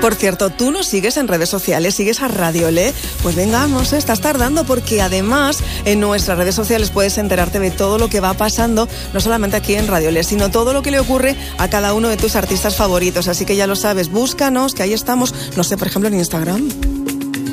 Por cierto, ¿tú nos sigues en redes sociales? ¿Sigues a Radiolé? Pues vengamos, estás tardando, porque además en nuestras redes sociales puedes enterarte de todo lo que va pasando, no solamente aquí en Radiolé, sino todo lo que le ocurre a cada uno de tus artistas favoritos. Así que ya lo sabes, búscanos, que ahí estamos, no sé, por ejemplo en Instagram.